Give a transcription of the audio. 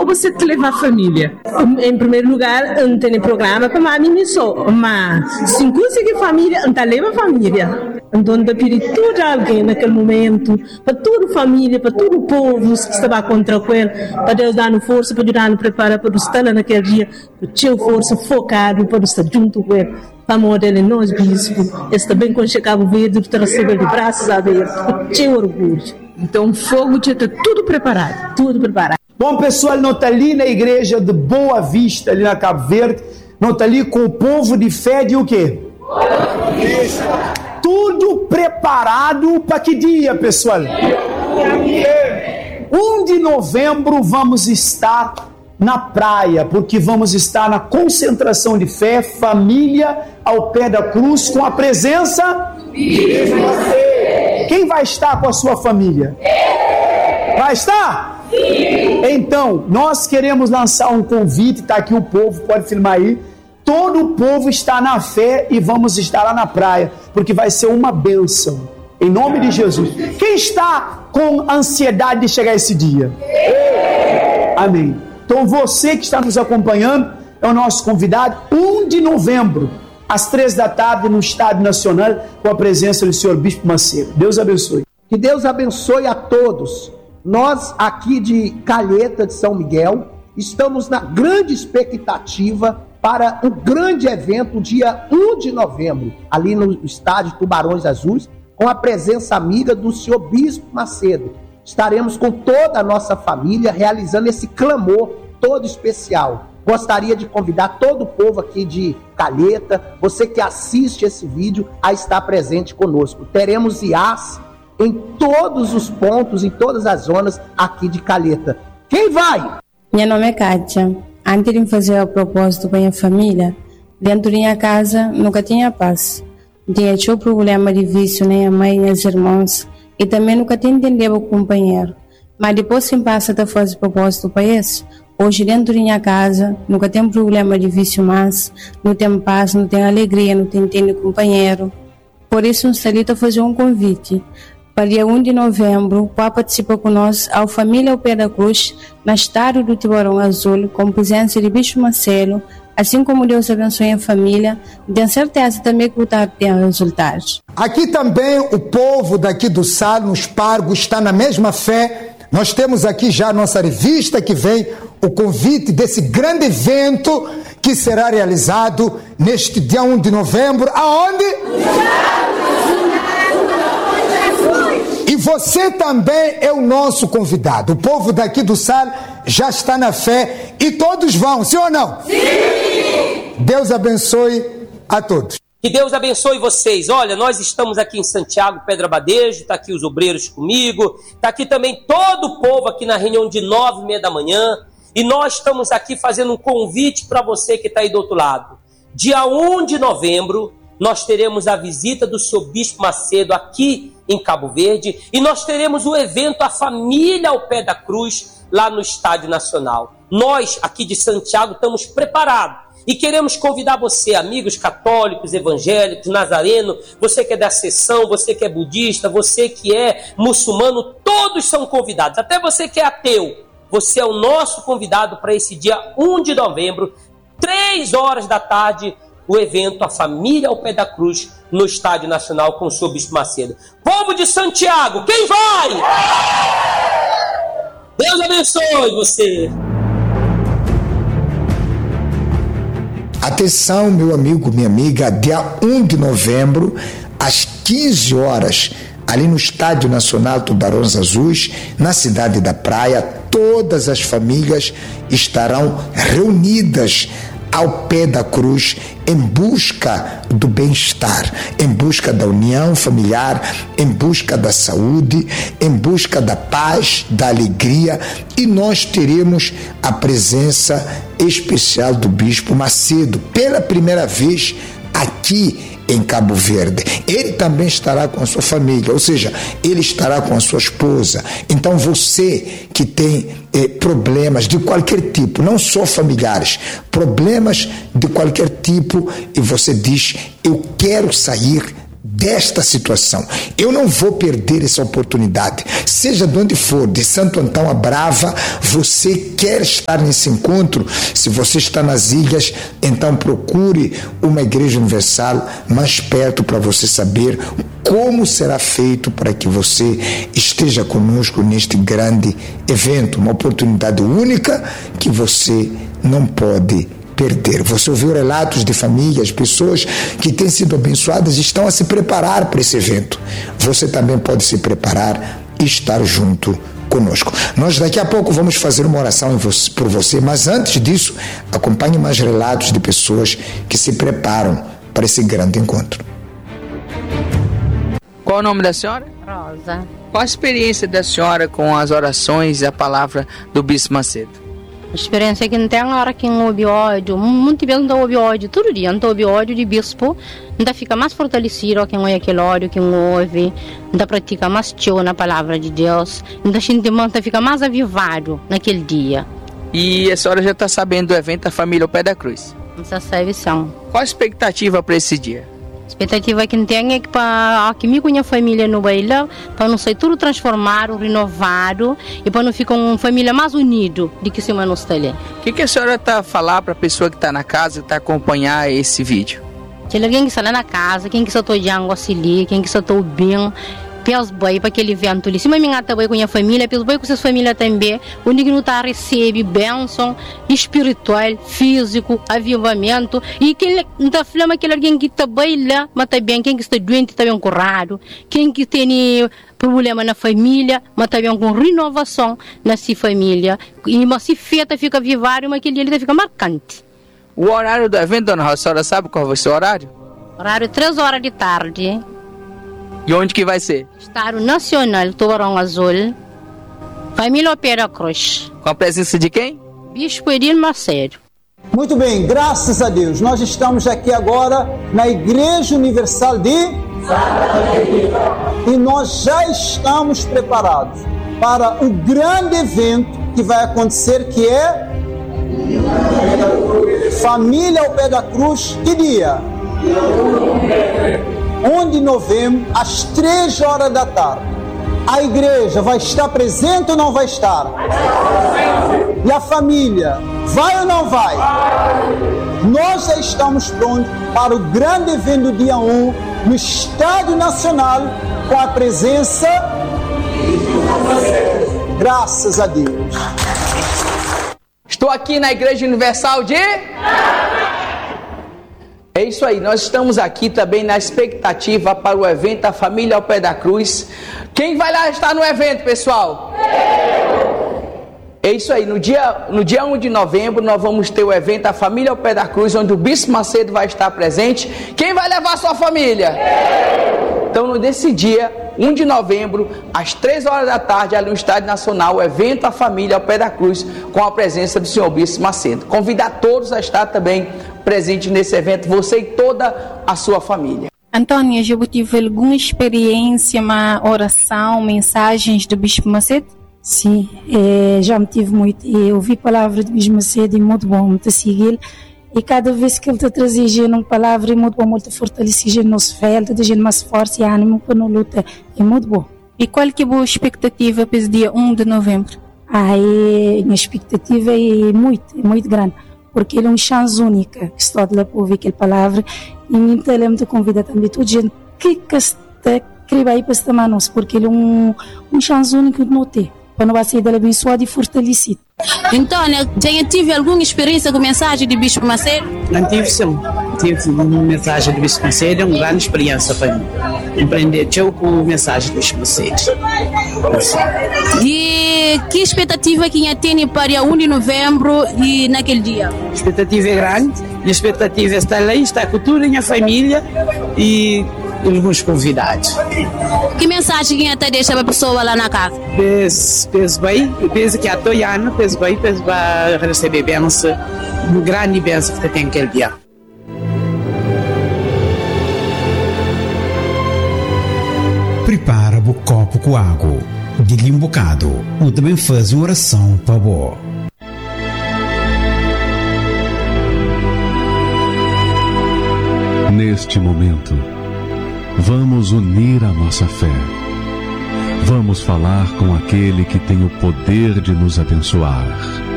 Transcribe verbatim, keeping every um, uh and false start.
você te leva a família? Em primeiro lugar, não tem programa para mim me só, mas se conseguir família, não leva a família. Então, da pedir tudo a alguém naquele momento, para toda a família, para todo o povo que estava contra ele, para Deus dar força, para Deus preparar para estar lá naquele dia, para ter força focado, para estar junto com ele. Para amor dele, nós, bispo, está bem com o Cabo Verde, para receber de braços abertos, tinha orgulho. Então, o fogo tinha tudo preparado, tudo preparado. Bom, pessoal, não está ali na igreja de Boa Vista, ali na Cabo Verde, não está ali com o povo de fé de o quê? Boa Vista. Tudo preparado para que dia, pessoal? um de novembro vamos estar na praia, porque vamos estar na concentração de fé, família ao pé da cruz, com a presença de você. Quem vai estar com a sua família? Vai estar? Sim. Então, nós queremos lançar um convite, está aqui o povo, pode filmar aí. Todo o povo está na fé e vamos estar lá na praia, porque vai ser uma bênção, em nome de Jesus. Quem está com ansiedade de chegar esse dia? Amém. Então você que está nos acompanhando é o nosso convidado, um de novembro, às três da tarde, no Estádio Nacional, com a presença do senhor Bispo Macedo. Deus abençoe. Que Deus abençoe a todos. Nós aqui de Calheta de São Miguel estamos na grande expectativa para um grande evento, dia um de novembro, ali no estádio Tubarões Azuis, com a presença amiga do senhor Bispo Macedo. Estaremos com toda a nossa família realizando esse clamor todo especial. Gostaria de convidar todo o povo aqui de Calheta, você que assiste esse vídeo, a estar presente conosco. Teremos I A S em todos os pontos, em todas as zonas aqui de Calheta. Quem vai? Meu nome é Kátia. Antes de fazer o propósito com a minha família, dentro da minha casa nunca tinha paz. Tinha tinha problema de vício, nem a mãe, nem as irmãs, e também nunca tinha entendido o companheiro. Mas depois que passa a fazer propósito para isso, hoje dentro da minha casa nunca tem problema de vício mais, não tem paz, não tem alegria, não tem entender o companheiro. Por isso, eu estou a fazer um convite. Para dia um de novembro, para participar conosco ao Família ao Pé da Cruz, na estádio do Tubarão Azul, com presença de Bispo Marcelo, assim como Deus abençoe a família, tenho certeza também que o tarde tem resultados. Aqui também o povo daqui do Sal, nos Pargos, está na mesma fé. Nós temos aqui já a nossa revista que vem o convite desse grande evento que será realizado neste dia um de novembro. Aonde? E você também é o nosso convidado. O povo daqui do Sal já está na fé e todos vão, sim ou não? Sim! Deus abençoe a todos. Que Deus abençoe vocês. Olha, nós estamos aqui em Santiago, Pedra Badejo, está aqui os obreiros comigo, está aqui também todo o povo aqui na reunião de nove e meia da manhã, e nós estamos aqui fazendo um convite para você que está aí do outro lado. Dia um de novembro, nós teremos a visita do senhor Bispo Macedo aqui em Cabo Verde, e nós teremos o evento A Família ao Pé da Cruz, lá no Estádio Nacional. Nós, aqui de Santiago, estamos preparados e queremos convidar você, amigos católicos, evangélicos, nazareno, você que é da seção, você que é budista, você que é muçulmano, todos são convidados, até você que é ateu. Você é o nosso convidado para esse dia um de novembro, três horas da tarde, o evento A Família ao Pé da Cruz, no Estádio Nacional, com o senhor Bispo Macedo. Povo de Santiago, quem vai? Deus abençoe você. Atenção, meu amigo, minha amiga, dia um de novembro, às quinze horas, ali no Estádio Nacional Tubarões Azuis, na cidade da Praia, todas as famílias estarão reunidas ao pé da cruz, em busca do bem-estar, em busca da união familiar, em busca da saúde, em busca da paz, da alegria, e nós teremos a presença especial do Bispo Macedo, pela primeira vez aqui em Cabo Verde. Ele também estará com a sua família, ou seja, ele estará com a sua esposa. Então você que tem eh, problemas de qualquer tipo, não só familiares, problemas de qualquer tipo, e você diz, eu quero sair desta situação. Eu não vou perder essa oportunidade. Seja de onde for, de Santo Antão a Brava, você quer estar nesse encontro? Se você está nas ilhas, então procure uma Igreja Universal mais perto para você saber como será feito para que você esteja conosco neste grande evento, uma oportunidade única que você não pode perder. Você ouviu relatos de famílias, pessoas que têm sido abençoadas e estão a se preparar para esse evento. Você também pode se preparar e estar junto conosco. Nós daqui a pouco vamos fazer uma oração por você, mas antes disso, acompanhe mais relatos de pessoas que se preparam para esse grande encontro. Qual o nome da senhora? Rosa. Qual a experiência da senhora com as orações e a palavra do Bispo Macedo? A experiência que não tem agora que não ouve ódio, muito bem não ouve ódio, todo dia não ouve ódio de bispo, não fica mais fortalecido quem ouve aquele ódio, quem ouve, não pratica mais tio na palavra de Deus, não fica mais avivado naquele dia. E a senhora já está sabendo do evento da família ao Pé da Cruz? Essa servição. Qual a expectativa para esse dia? A expectativa que tem é que para que me conheça a família no baile, para não ser tudo transformado, renovado e para não ficar uma família mais unida do que se não está ali. O que, que a senhora está a falar para a pessoa que está na casa e está a acompanhar esse vídeo? Que alguém que está lá na casa, quem que está todo dia ali, quem que está todo bem, pelos boi para aquele evento ali. Se a minha está bem com a família, pelos boi com suas famílias também, onde que não está a receber bênção espiritual, físico, avivamento. E quem está falando que alguém que está bem lá, mas está bem, quem que está doente está bem curado, quem que tem problema na família, mas está bem com renovação nessa família. E mas se feta fica avivário, mas aquele dia ele fica marcante. O horário do evento, dona Rosa, a senhora sabe qual vai ser o horário? Horário três horas de tarde. E onde que vai ser? Estádio Nacional Tubarão Azul, família ao Pé da Cruz. Com a presença de quem? Bispo Edir Macedo. Muito bem, graças a Deus. Nós estamos aqui agora na Igreja Universal de e nós já estamos preparados para o grande evento que vai acontecer, que é Família ao Pé da Cruz. Que dia? onze de novembro, às três horas da tarde. A igreja vai estar presente ou não vai estar? E a família, vai ou não vai? Nós já estamos prontos para o grande evento do dia um, no Estádio Nacional, com a presença, graças a Deus. Estou aqui na Igreja Universal de... É isso aí, nós estamos aqui também na expectativa para o evento da Família ao Pé da Cruz. Quem vai lá estar no evento, pessoal? É isso aí, no dia, no dia um de novembro nós vamos ter o evento da Família ao Pé da Cruz, onde o Bispo Macedo vai estar presente. Quem vai levar a sua família? Então, nesse dia, um de novembro, às três horas da tarde, ali no Estádio Nacional, o evento da Família ao Pé da Cruz, com a presença do senhor Bispo Macedo. Convido a todos a estar também presente nesse evento, você e toda a sua família. Antônia, já tive alguma experiência, uma oração, mensagens do Bispo Macedo? Sim, é, já me tive muito, eu ouvi a palavra do Bispo Macedo e muito bom, muito seguir. E cada vez que ele te trazia uma palavra, é muito bom, muito fortalecer a nossa fé, ele te dá mais força e ânimo para não lutar, é muito bom. E qual que é a boa expectativa para esse dia um de novembro? Ah, é, a minha expectativa é muito, é muito grande, porque ele é uma chance única, que estou lá para ouvir aquela palavra, e me te convida também toda gente que está querendo ir para esta mão, porque ele é um, uma chance única de não ter, para não ser abençoado e fortalecido. Então, já tive alguma experiência com mensagem de Bispo Macedo? Não tive, sim. Tive uma mensagem de Bispo Macedo, é uma grande experiência para mim. Empreender eu com a mensagem de Bispo Macedo. E que expectativa que tem para o um de novembro e naquele dia? A expectativa é grande, a expectativa é estar lá, estar com toda a minha família e alguns convidados. Que mensagem que até deixa para a pessoa lá na casa? Penso, penso bem, penso que a Toiana, penso bem, penso vai receber bênção, uma grande bênção que tem aquele dia. Prepara o copo com água, diga um bocado, ou também faz uma oração para boa. Neste momento, Vamos unir a nossa fé. Vamos falar com aquele que tem o poder de nos abençoar.